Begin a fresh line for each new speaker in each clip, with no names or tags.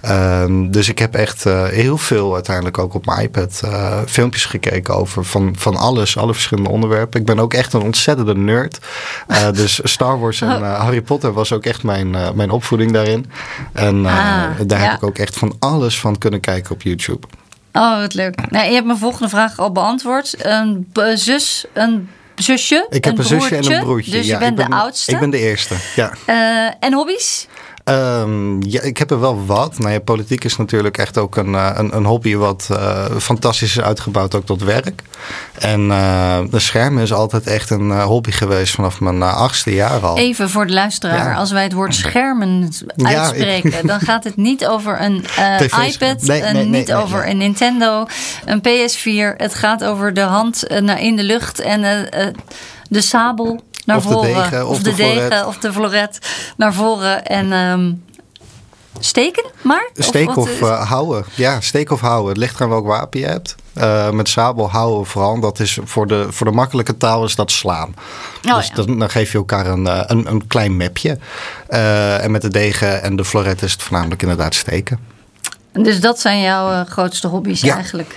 Dus ik heb echt heel veel uiteindelijk ook op mijn iPad filmpjes gekeken over van alles, alle verschillende onderwerpen. Ik ben ook echt een ontzettende nerd. Dus Star Wars en Harry Potter was ook echt mijn opvoeding daarin. En daar heb ik ook echt van alles van kunnen kijken op YouTube.
Oh, wat leuk. Nou, je hebt mijn volgende vraag al beantwoord. Een zusje,
ik heb een zusje en een broertje.
Dus je bent de oudste.
Ik ben de eerste, ja.
En hobby's?
Ja, ik heb er wel wat. Nou ja, politiek is natuurlijk echt ook een hobby wat fantastisch is uitgebouwd ook tot werk. En de schermen is altijd echt een hobby geweest vanaf mijn 8e jaar al.
Even voor de luisteraar, ja. Als wij het woord schermen uitspreken, dan gaat het niet over een iPad, niet over een Nintendo, een PS4. Het gaat over de hand in de lucht en de sabel naar
of
voren.
De degen,
of de degen of de floret naar voren. En steken maar?
Steken of houden. Ja, steken of houden. Het ligt eraan welk wapen je hebt. Met sabel houden vooral. Dat is voor de makkelijke taal is dat slaan. Dus dan geef je elkaar een klein mapje. En met de degen en de floret is het voornamelijk inderdaad steken.
Dus dat zijn jouw grootste hobby's eigenlijk?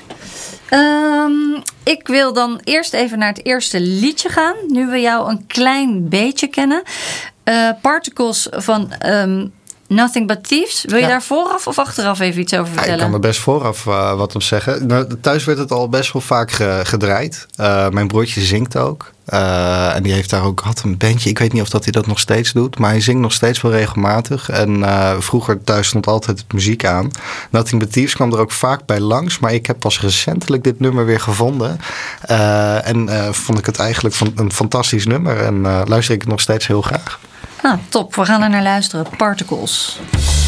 Ik wil dan eerst even naar het eerste liedje gaan. Nu we jou een klein beetje kennen. Particles van Nothing But Thieves. Wil je daar vooraf of achteraf even iets over vertellen?
Ik kan er best vooraf wat op zeggen. Nou, thuis werd het al best wel vaak gedraaid. Mijn broertje zingt ook. En die had een bandje. Ik weet niet of hij dat nog steeds doet. Maar hij zingt nog steeds wel regelmatig. En vroeger thuis stond altijd muziek aan. Nothing But Thieves kwam er ook vaak bij langs. Maar ik heb pas recentelijk dit nummer weer gevonden. En vond ik het eigenlijk een fantastisch nummer. En luister ik het nog steeds heel graag.
Top, we gaan er naar luisteren. Particles.